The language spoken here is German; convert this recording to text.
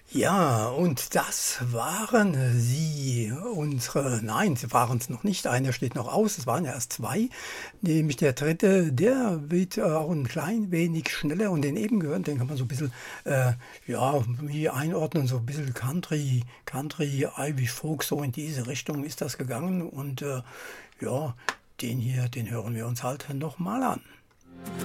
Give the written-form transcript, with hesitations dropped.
Ja, und das waren sie, nein, sie waren es noch nicht, einer steht noch aus, es waren ja erst zwei, nämlich der dritte, der wird auch ein klein wenig schneller und den eben gehört, den kann man so ein bisschen, ja, wie einordnen, so ein bisschen Country, Irish Folk, so in diese Richtung ist das gegangen und ja, den hier, den hören wir uns halt nochmal an.